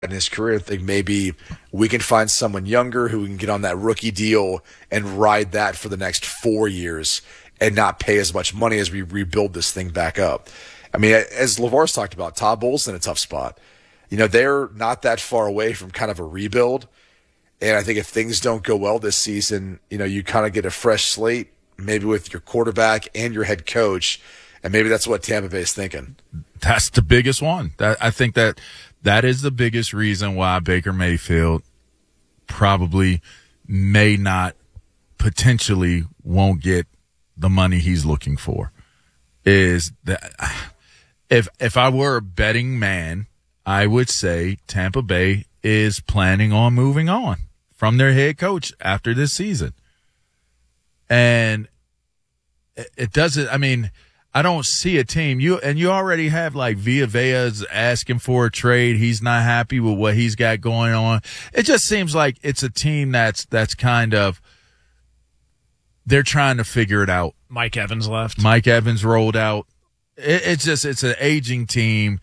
in his career and think maybe we can find someone younger who can get on that rookie deal and ride that for the next 4 years and not pay as much money as we rebuild this thing back up. I mean, as LeVar's talked about, Todd Bowles in a tough spot. They're not that far away from kind of a rebuild. And I think if things don't go well this season, you kind of get a fresh slate, maybe with your quarterback and your head coach. And maybe that's what Tampa Bay is thinking. That's the biggest one. I think that is the biggest reason why Baker Mayfield probably may not, potentially won't get the money he's looking for. Is that if I were a betting man, I would say Tampa Bay is planning on moving on from their head coach after this season. And it doesn't, I mean, I don't see a team. You already have like Villa Vea's asking for a trade. He's not happy with what he's got going on. It just seems like it's a team that's kind of, they're trying to figure it out. Mike Evans left. Mike Evans rolled out. It's an aging team.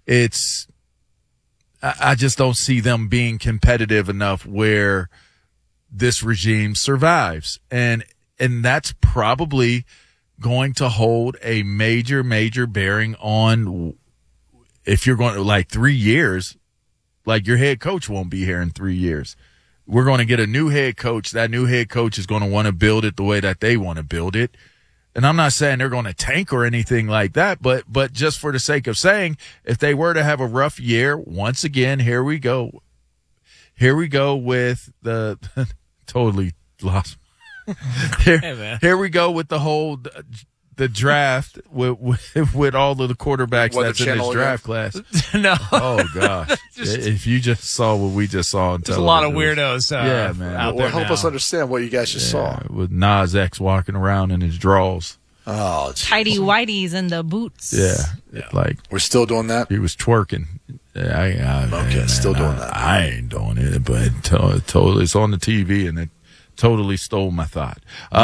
I just don't see them being competitive enough where this regime survives. And that's probably going to hold a major, major bearing on if you're going to, like, 3 years, like your head coach won't be here in 3 years. We're going to get a new head coach. That new head coach is going to want to build it the way that they want to build it. And I'm not saying they're going to tank or anything like that, but just for the sake of saying, if they were to have a rough year, once again, here we go. Here we go with the totally lost. Here we go with the whole the draft with all of the quarterbacks that's in this draft class. No. Oh gosh! If you just saw what we just saw on television, there's a lot of weirdos. Yeah, man. Out there help now. us understand what you guys just saw with Nas X walking around in his drawers. Oh, geez. Tidy whities and the boots. Yeah, like we're still doing that. He was twerking. Still doing that. I ain't doing it, but totally, it's on the TV, and it totally stole my thought.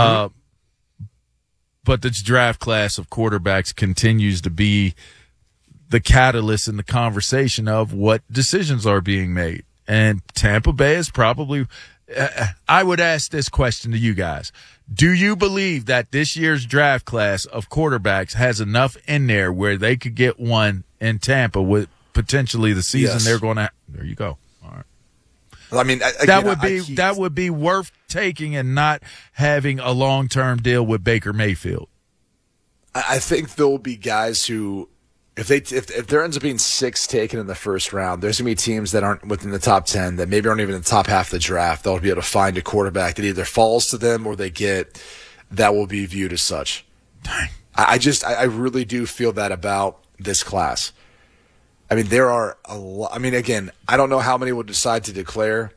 But this draft class of quarterbacks continues to be the catalyst in the conversation of what decisions are being made. And Tampa Bay is probably, I would ask this question to you guys. Do you believe that this year's draft class of quarterbacks has enough in there where they could get one in Tampa with potentially the season they're going to, there you go. I mean, that would be worth taking and not having a long-term deal with Baker Mayfield. I think there will be guys who, if there ends up being 6 taken in the first round, there's going to be teams that aren't within the top 10 that maybe aren't even in the top half of the draft. They'll be able to find a quarterback that either falls to them or they get that will be viewed as such. Dang. I really do feel that about this class. I mean, there are a lot. I mean, again, I don't know how many will decide to declare.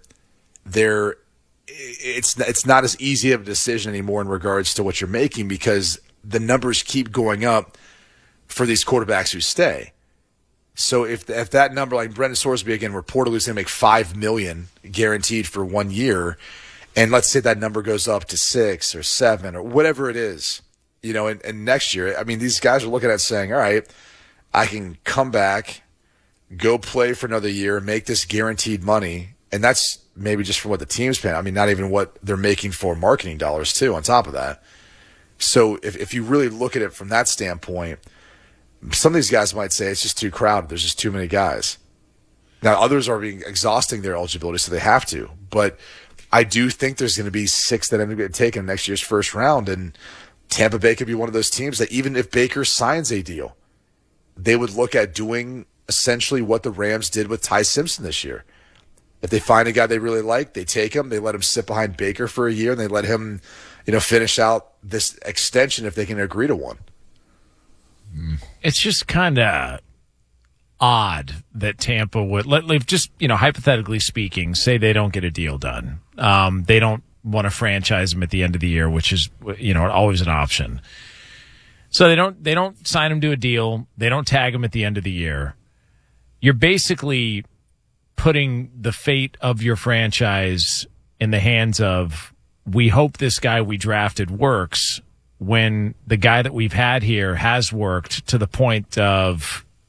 It's not as easy of a decision anymore in regards to what you're making because the numbers keep going up for these quarterbacks who stay. So if that number, like Brendan Sorsby again, reportedly is going to make $5 million guaranteed for 1 year, and let's say that number goes up to 6 or 7 or whatever it is, and next year, I mean, these guys are looking at it saying, all right, I can come back, go play for another year, make this guaranteed money, and that's maybe just from what the team's paying. I mean, not even what they're making for marketing dollars too on top of that. So if you really look at it from that standpoint, some of these guys might say it's just too crowded. There's just too many guys. Now others are exhausting their eligibility, so they have to. But I do think there's going to be 6 that end up getting taken in next year's first round, and Tampa Bay could be one of those teams that even if Baker signs a deal, they would look at doing essentially what the Rams did with Ty Simpson this year. If they find a guy they really like, they take him, they let him sit behind Baker for a year, and they let him, finish out this extension if they can agree to one. It's just kind of odd that Tampa would just, hypothetically speaking, say they don't get a deal done. They don't want to franchise him at the end of the year, which is, always an option. So they don't sign him to a deal. They don't tag him at the end of the year. You're basically putting the fate of your franchise in the hands of, we hope this guy we drafted works, when the guy that we've had here has worked to the point of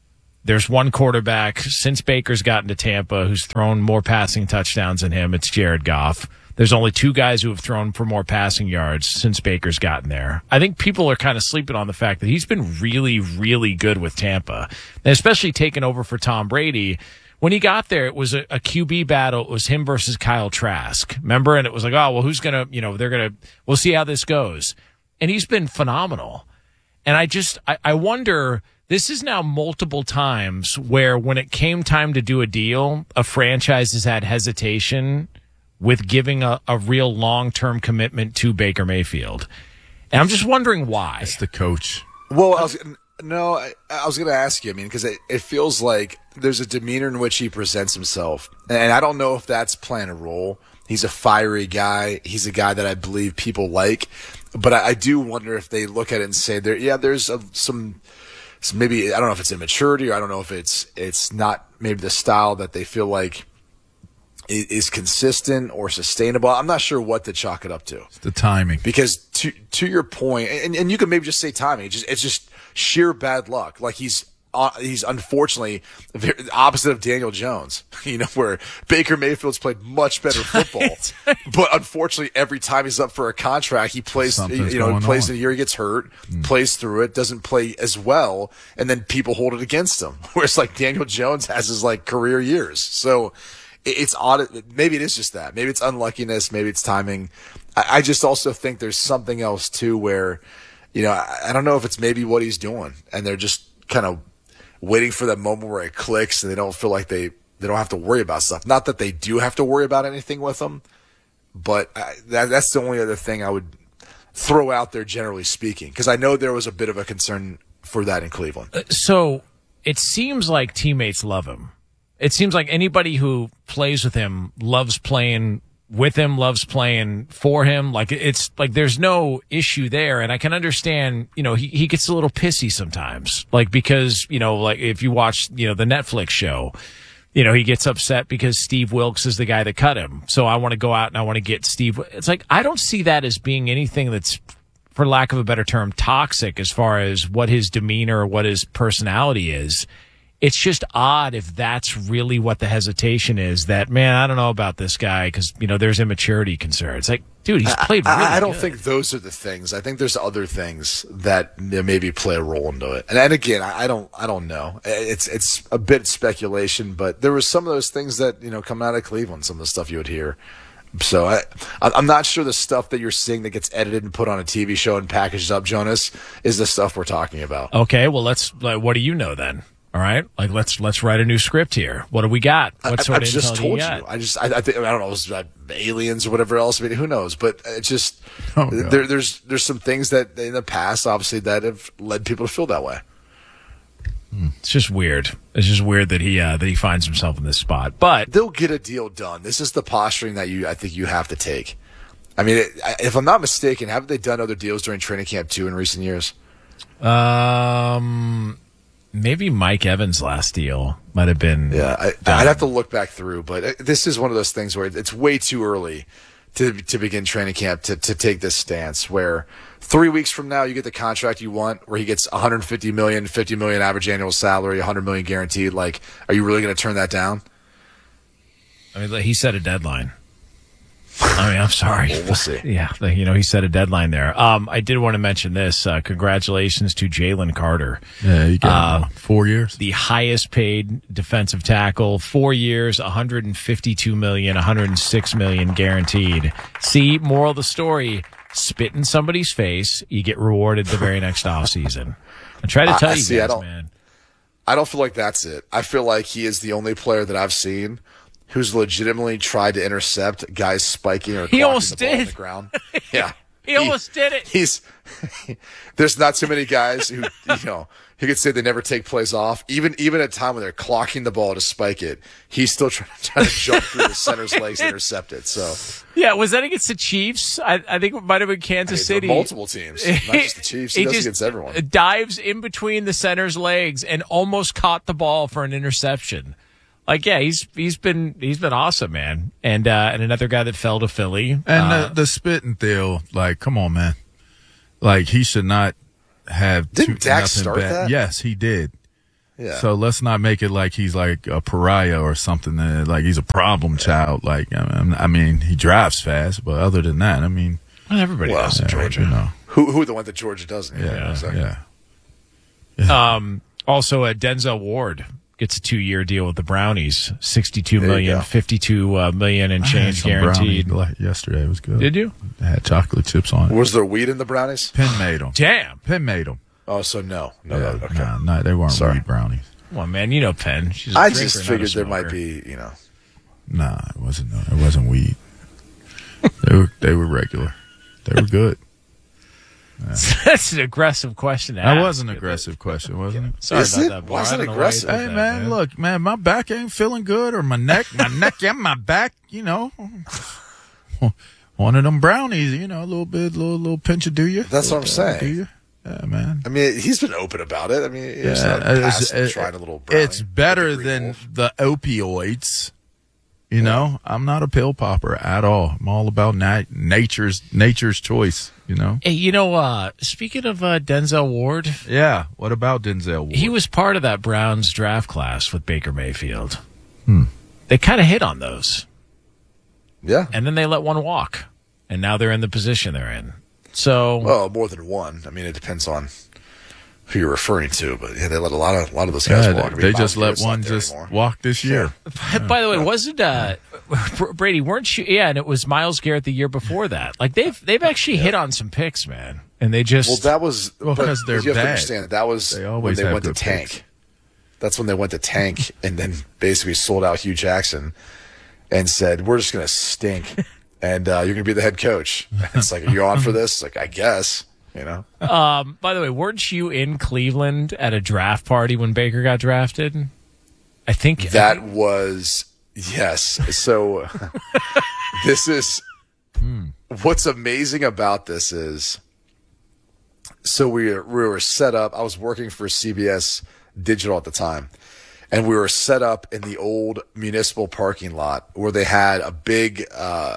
There's one quarterback since Baker's gotten to Tampa who's thrown more passing touchdowns than him. It's Jared Goff. There's only two guys who have thrown for more passing yards since Baker's gotten there. I think people are kind of sleeping on the fact that he's been really, really good with Tampa, and especially taking over for Tom Brady. When he got there, it was a QB battle. It was him versus Kyle Trask. Remember? And it was like, oh, well, who's going to, we'll see how this goes. And he's been phenomenal. And I wonder, this is now multiple times where when it came time to do a deal, a franchise has had hesitation with giving a real long-term commitment to Baker Mayfield. And I'm just wondering why. It's the coach. Well, I was going to ask you, because it feels like there's a demeanor in which he presents himself. And I don't know if that's playing a role. He's a fiery guy. He's a guy that I believe people like. But I do wonder if they look at it and say, there's some maybe, I don't know if it's immaturity, or I don't know if it's not maybe the style that they feel like is consistent or sustainable. I'm not sure what to chalk it up to. It's the timing. Because to your point, and you can maybe just say timing. It's just sheer bad luck. Like he's unfortunately the opposite of Daniel Jones, where Baker Mayfield's played much better football, but unfortunately every time he's up for a contract, he plays, plays in a year, he gets hurt, plays through it, doesn't play as well, and then people hold it against him. Whereas like Daniel Jones has his like career years. So it's odd. Maybe it is just that. Maybe it's unluckiness. Maybe it's timing. I just also think there's something else too where, I don't know if it's maybe what he's doing and they're just kind of waiting for that moment where it clicks and they don't feel like they don't have to worry about stuff. Not that they do have to worry about anything with them, but that's the only other thing I would throw out there generally speaking, because I know there was a bit of a concern for that in Cleveland. So it seems like teammates love him. It seems like anybody who plays with him loves playing with him, loves playing for him. Like it's like there's no issue there. And I can understand, he gets a little pissy sometimes. Like because, like if you watch, the Netflix show, he gets upset because Steve Wilkes is the guy that cut him. So I want to go out and I want to get Steve. It's like I don't see that as being anything that's, for lack of a better term, toxic as far as what his demeanor or what his personality is. It's just odd if that's really what the hesitation is, that, man, I don't know about this guy because, there's immaturity concerns. Like, dude, he's played really I don't good. think those are the things. I think there's other things that maybe play a role into it. And again, I don't know. It's a bit speculation, but there were some of those things that, come out of Cleveland, some of the stuff you would hear. So I'm not sure the stuff that you're seeing that gets edited and put on a TV show and packaged up, Jonas, is the stuff we're talking about. Okay, well, what do you know then? All right, like let's write a new script here. What do we got? What sort of just intel told do you got? I think I don't know. It was aliens or whatever else. Who knows? But it's just God. there's some things that in the past, obviously, that have led people to feel that way. It's just weird. It's just weird that he finds himself in this spot. But They'll get a deal done. This is the posturing that I think you have to take. If I'm not mistaken, haven't they done other deals during training camp too in recent years? Maybe Mike Evans' last deal might have been. Yeah, I'd have to look back through, but this is one of those things where it's way too early to begin training camp to take this stance. Where 3 weeks from now you get the contract you want, where he gets $150 million, $50 million average annual salary, $100 million guaranteed. Like, are you really going to turn that down? He set a deadline. I'm sorry. Well, we'll see. Yeah, he set a deadline there. I did want to mention this. Congratulations to Jalen Carter. Yeah, you got 4 years. The highest paid defensive tackle, 4 years, $152 million, $106 million guaranteed. See, moral of the story, spit in somebody's face, you get rewarded the very next offseason. I try to tell you guys, man. I don't feel like that's it. I feel like he is the only player that I've seen who's legitimately tried to intercept guys spiking or clocking the ball on the ground. Yeah. He almost did it. There's not too many guys who, he could say they never take plays off. Even at a time when they're clocking the ball to spike it, he's still trying to jump through the center's legs and intercept it. So yeah, was that against the Chiefs? I think it might have been Kansas City. Multiple teams, not just the Chiefs. He does against everyone. Dives in between the center's legs and almost caught the ball for an interception. Like, yeah, he's been awesome, man. And another guy that fell to Philly. And the spit and deal, like, come on, man. Like, he should not have. Didn't Dak start bad. that? Yes, he did. Yeah. So let's not make it like he's like a pariah or something. Like he's a problem child. Like I mean, he drives fast, but other than that, I mean, Well, everybody does in Georgia. You know, Who the one that Georgia doesn't? yeah, exactly. yeah. Also, Denzel Ward gets a 2-year deal with the Brownies, $62 There you million, go. $52 million in I had change some guaranteed. brownie yesterday. It was good. Did you? It had chocolate chips on it. Was there weed in the brownies? Penn made them. Damn. Penn made them. Oh, so no. Yeah, Okay. no, they weren't Sorry. weed brownies. Well, man, you know Penn. She's a I drinker, just not a figured there might smoker. be, you know. Nah, it wasn't. It wasn't weed. They were regular. They were good. That's an aggressive question to ask. That was an aggressive question, wasn't it? Sorry Is about it? that, Bar. Was I it don't know why aggressive? you did Hey that, man, look, man, my back ain't feeling good, or my neck and my back, you know. One of them brownies, you know, a little pinch of do you. That's what I'm saying. Do you? Yeah, man. I mean, he's been open about it. I mean, he's Yeah, not past trying a little brownie. it's better with the than Green Wolf. the opioids. You know, I'm not a pill popper at all. I'm all about nature's choice. You know. Hey, you know, speaking of Denzel Ward, Yeah. What about Denzel Ward? he was part of that Browns draft class with Baker Mayfield. They kind of hit on those, Yeah. and then they let one walk, and now they're in the position they're in. So, Well, more than one. I mean, it depends on who you're referring to, but yeah, they let a lot of those guys Yeah, walk. I mean, they Miles just let Garrett's not one there just anymore. walk this year. by the way, wasn't Brady? Weren't you? Yeah, and it was Miles Garrett the year before that. Like they've actually hit on some picks, man, and they just Well, that was Well, but 'cause they're you have to bad. understand that was They when always they have went to good tank. picks. That's when they went to tank and then basically sold out Hugh Jackson and said, "We're just going to stink, and you're going to be the head coach." It's like, "Are you on for this?" Like, I guess, you know. By the way, weren't you in Cleveland at a draft party when Baker got drafted? I think That was yes. So this is what's amazing about this is so we were set up. I was working for CBS Digital at the time, and we were set up in the old municipal parking lot where they had a big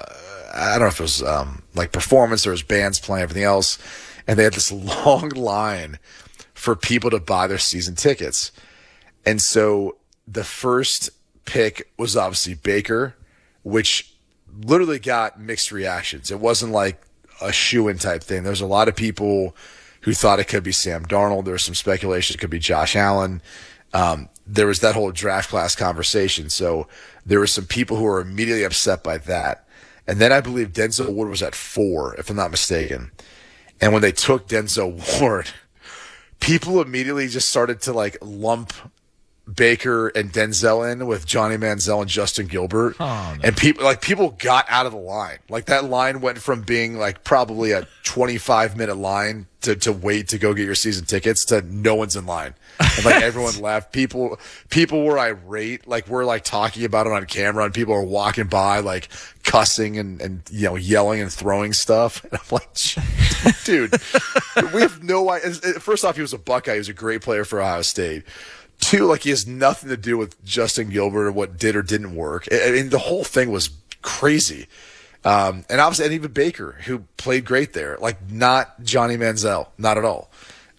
I don't know if it was like performance or it was bands playing, everything else, and they had this long line for people to buy their season tickets. And so the first pick was obviously Baker, which literally got mixed reactions. It wasn't like a shoo-in type thing. There's a lot of people who thought it could be Sam Darnold. There was some speculation it could be Josh Allen. There was that whole draft class conversation. So there were some people who were immediately upset by that. And then I believe Denzel Ward was at 4, if I'm not mistaken. And when they took Denzel Ward, people immediately just started to like lump Baker and Denzel in with Johnny Manziel and Justin Gilbert. Oh, no. And people got out of the line. Like that line went from being like probably a 25-minute line to wait to go get your season tickets to no one's in line. And like everyone left. People were irate. Like we're like talking about it on camera and people are walking by like cussing and you know yelling and throwing stuff. And I'm like, dude, we have no idea. First off, he was a Buckeye. He was a great player for Ohio State. 2, like he has nothing to do with Justin Gilbert or what did or didn't work. I mean, the whole thing was crazy. And obviously, and even Baker, who played great there, like not Johnny Manziel, not at all.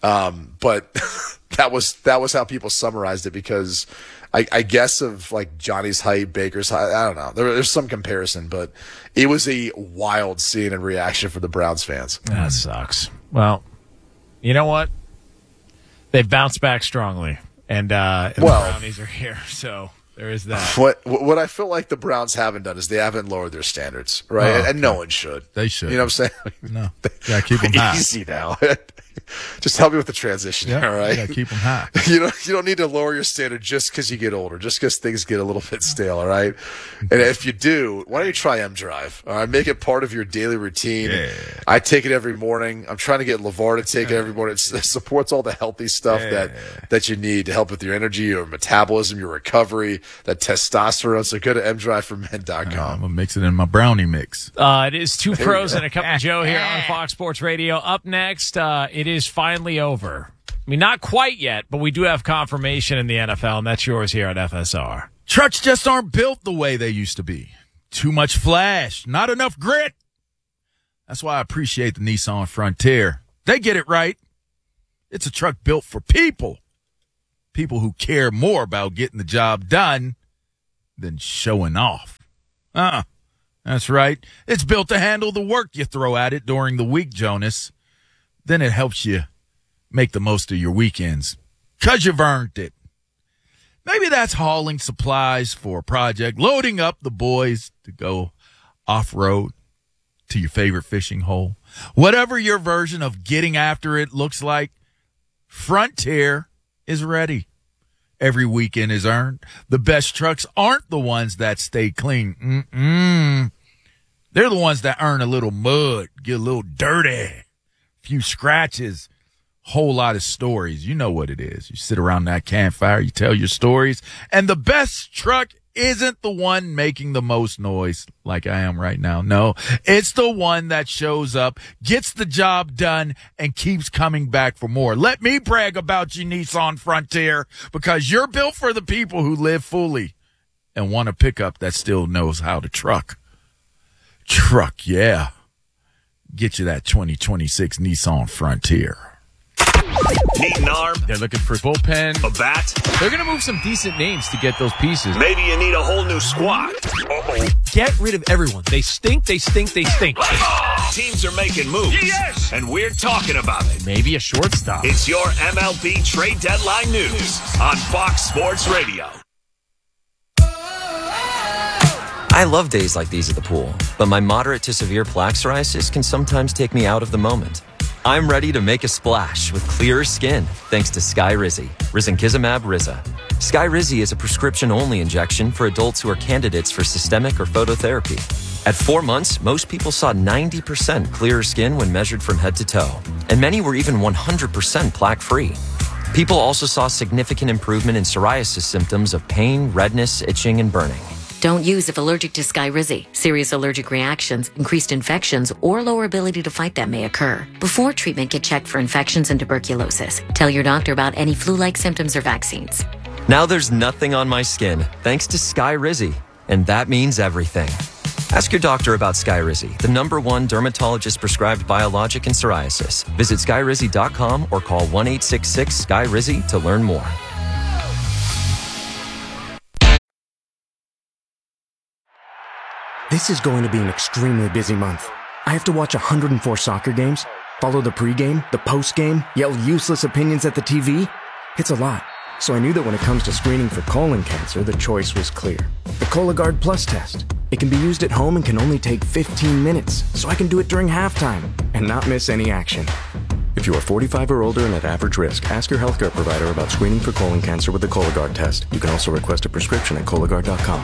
But that was how people summarized it because I guess of like Johnny's height, Baker's height. I don't know. There's some comparison, but it was a wild scene and reaction for the Browns fans. that sucks. Well, you know what? They bounced back strongly, and the Brownies are here. So there is that. What I feel like the Browns haven't done is they haven't lowered their standards, right? Oh, and no one should. They should. You know what I'm saying? No. Gotta keep them high. Easy now. Just help me with the transition, Yeah, all right? gotta keep them high. You don't need to lower your standard just because you get older, just because things get a little bit stale, all right? And if you do, why don't you try M Drive? All right, make it part of your daily routine. Yeah. I take it every morning. I'm trying to get LeVar to take it every morning. It supports all the healthy stuff that you need to help with your energy, your metabolism, your recovery, that testosterone. So go to mdriveformen.com. I'm gonna mix it in my brownie mix. It is Two Pros and a Cup of Joe here on Fox Sports Radio. Up next, it is finally over. I mean, not quite yet, but we do have confirmation in the NFL, and that's yours here at FSR. Trucks just aren't built the way they used to be. Too much flash, not enough grit. That's why I appreciate the Nissan Frontier. They get it right. It's a truck built for people. People who care more about getting the job done than showing off. That's right. It's built to handle the work you throw at it during the week, Jonas. Then it helps you make the most of your weekends, 'cause you've earned it. Maybe that's hauling supplies for a project, loading up the boys to go off-road to your favorite fishing hole. Whatever your version of getting after it looks like, Frontier is ready. Every weekend is earned. The best trucks aren't the ones that stay clean. They're the ones that earn a little mud, get a little dirty, few scratches, whole lot of stories. You know what it is. You sit around that campfire, you tell your stories, and the best truck isn't the one making the most noise like I am right now. No, it's the one that shows up, gets the job done, and keeps coming back for more. Let me brag about you, Nissan Frontier, because you're built for the people who live fully and want a pickup that still knows how to truck. Truck, yeah. Get you that 2026 Nissan Frontier. Need an arm? They're looking for bullpen. A bat? They're going to move some decent names to get those pieces. Maybe you need a whole new squad. Get rid of everyone. They stink, they stink, they stink. Teams are making moves. Yes! And we're talking about it. Maybe a shortstop. It's your MLB trade deadline news on Fox Sports Radio. I love days like these at the pool, but my moderate to severe plaque psoriasis can sometimes take me out of the moment. I'm ready to make a splash with clearer skin thanks to Skyrizi, risankizumab Riza. Skyrizi is a prescription-only injection for adults who are candidates for systemic or phototherapy. At 4 months, most people saw 90% clearer skin when measured from head to toe, and many were even 100% plaque-free. People also saw significant improvement in psoriasis symptoms of pain, redness, itching, and burning. Don't use if allergic to Skyrizi. Serious allergic reactions, increased infections, or lower ability to fight them may occur. Before treatment, get checked for infections and tuberculosis. Tell your doctor about any flu-like symptoms or vaccines. Now there's nothing on my skin thanks to Skyrizi, and that means everything. Ask your doctor about Skyrizi, the #1 dermatologist-prescribed biologic in psoriasis. Visit Skyrizi.com or call 1-866-SKYRIZI to learn more. This is going to be an extremely busy month. I have to watch 104 soccer games, follow the pregame, the postgame, yell useless opinions at the TV. It's a lot. So I knew that when it comes to screening for colon cancer, the choice was clear. The Cologuard Plus test. It can be used at home and can only take 15 minutes, so I can do it during halftime and not miss any action. If you are 45 or older and at average risk, ask your healthcare provider about screening for colon cancer with the Cologuard test. You can also request a prescription at Cologuard.com.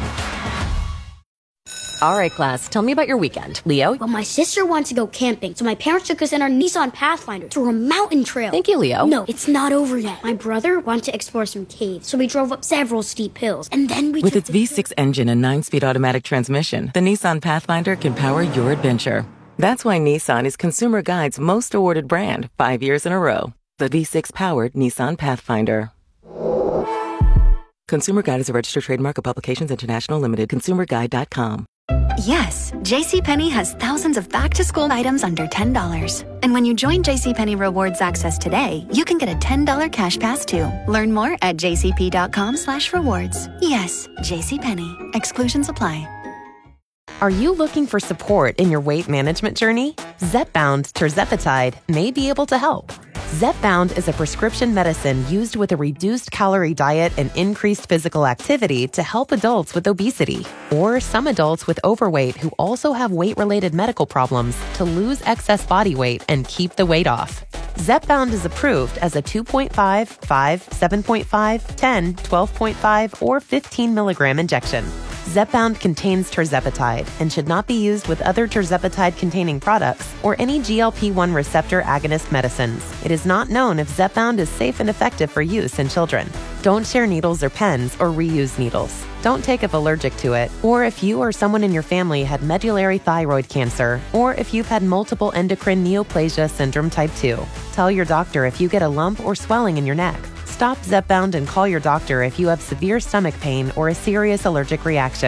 All right, class, tell me about your weekend. Leo? Well, my sister wanted to go camping, so my parents took us in our Nissan Pathfinder to a mountain trail. Thank you, Leo. No, it's not over yet. My brother wanted to explore some caves, so we drove up several steep hills, and then we With its V6 engine and 9-speed automatic transmission, the Nissan Pathfinder can power your adventure. That's why Nissan is Consumer Guide's most awarded brand 5 years in a row. The V6-powered Nissan Pathfinder. Consumer Guide is a registered trademark of Publications International Limited. ConsumerGuide.com. Yes, JCPenney has thousands of back-to-school items under $10. And when you join JCPenney Rewards Access today, you can get a $10 cash pass too. Learn more at jcp.com/rewards. Yes, JCPenney. Exclusions apply. Are you looking for support in your weight management journey? Zepbound tirzepatide may be able to help. Zepbound is a prescription medicine used with a reduced calorie diet and increased physical activity to help adults with obesity or some adults with overweight who also have weight-related medical problems to lose excess body weight and keep the weight off. Zepbound is approved as a 2.5, 5, 7.5, 10, 12.5, or 15 milligram injection. Zepbound contains tirzepatide and should not be used with other tirzepatide-containing products or any GLP-1 receptor agonist medicines. It is not known if Zepbound is safe and effective for use in children. Don't share needles or pens or reuse needles. Don't take if allergic to it, or if you or someone in your family had medullary thyroid cancer, or if you've had multiple endocrine neoplasia syndrome type 2. Tell your doctor if you get a lump or swelling in your neck. Stop Zepbound and call your doctor if you have severe stomach pain or a serious allergic reaction.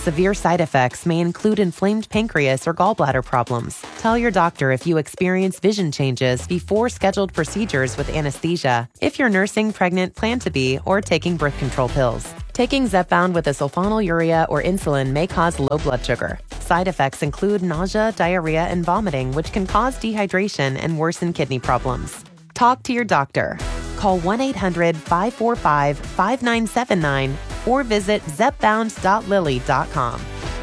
severe side effects may include inflamed pancreas or gallbladder problems. Tell your doctor if you experience vision changes before scheduled procedures with anesthesia, if you're nursing, pregnant, plan to be, or taking birth control pills. Taking Zepbound with a sulfonylurea or insulin may cause low blood sugar. Side effects include nausea, diarrhea, and vomiting, which can cause dehydration and worsen kidney problems. Talk to your doctor. Call 1-800-545-5979 or visit zepbound.lilly.com.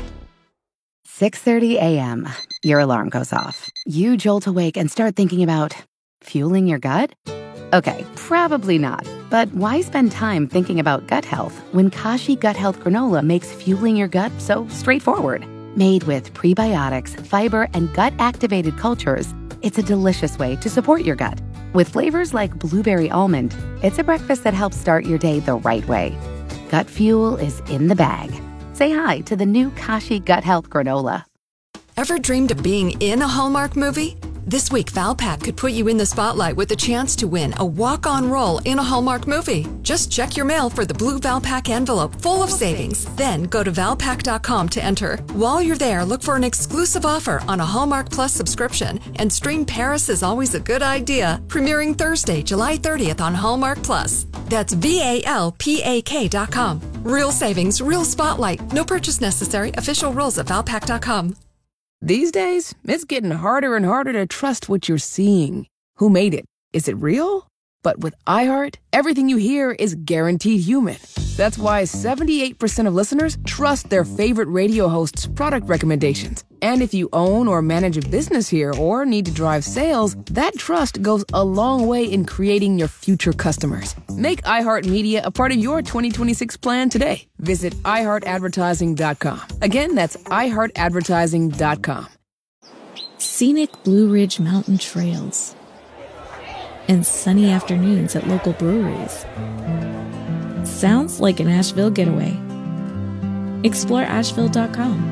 6:30 a.m. Your alarm goes off. You jolt awake and start thinking about fueling your gut? Okay, probably not. But why spend time thinking about gut health when Kashi Gut Health Granola makes fueling your gut so straightforward? Made with prebiotics, fiber, and gut-activated cultures, it's a delicious way to support your gut. With flavors like blueberry almond, it's a breakfast that helps start your day the right way. Gut fuel is in the bag. Say hi to the new Kashi Gut Health Granola. Ever dreamed of being in a Hallmark movie? This week, Valpak could put you in the spotlight with the chance to win a walk-on role in a Hallmark movie. Just check your mail for the blue Valpak envelope full of savings. Then go to Valpak.com to enter. While you're there, look for an exclusive offer on a Hallmark Plus subscription and stream Paris is Always a Good Idea, premiering Thursday, July 30th on Hallmark Plus. That's VALPAK.com. Real savings, real spotlight. No purchase necessary. Official rules at Valpak.com. These days, it's getting harder and harder to trust what you're seeing. Who made it? Is it real? But with iHeart, everything you hear is guaranteed human. That's why 78% of listeners trust their favorite radio hosts' product recommendations. And if you own or manage a business here or need to drive sales, that trust goes a long way in creating your future customers. Make iHeartMedia a part of your 2026 plan today. Visit iHeartAdvertising.com. Again, that's iHeartAdvertising.com. Scenic Blue Ridge Mountain Trails and sunny afternoons at local breweries. Sounds like an Asheville getaway. Explore Asheville.com.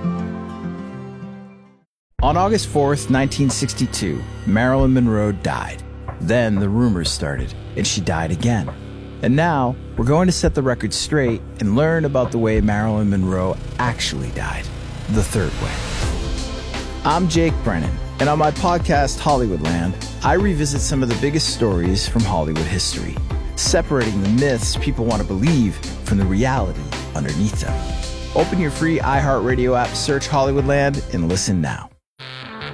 On August 4th, 1962, Marilyn Monroe died. Then the rumors started, and she died again. And now, we're going to set the record straight and learn about the way Marilyn Monroe actually died, the third way. I'm Jake Brennan, and on my podcast, Hollywoodland, I revisit some of the biggest stories from Hollywood history, separating the myths people want to believe from the reality underneath them. Open your free iHeartRadio app, search Hollywoodland, and listen now.